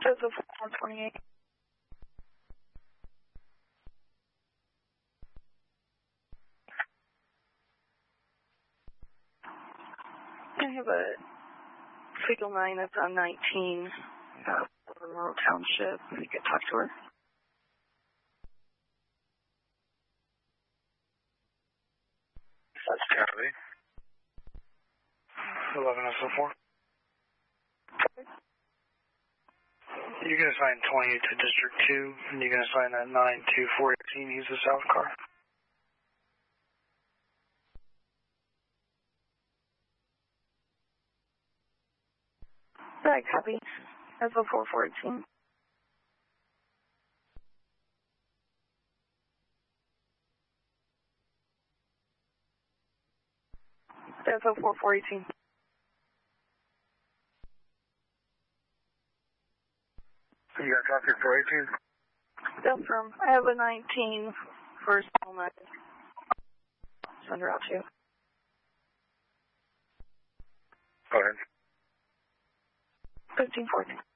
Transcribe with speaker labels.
Speaker 1: Joseph 428. I have a Signal 9 that's on 19, Monroe Township. You could talk to her.
Speaker 2: That's Copy. 1104. You can assign 28 to District 2, and you can assign that 9 to 418. He's the south car.
Speaker 1: Right, copy. That's a 4418. That's a 4418.
Speaker 2: You got a copy of 418?
Speaker 1: That's from, I have a 19 for Signal 9. Send her out to you.
Speaker 2: Go ahead.
Speaker 1: 1514.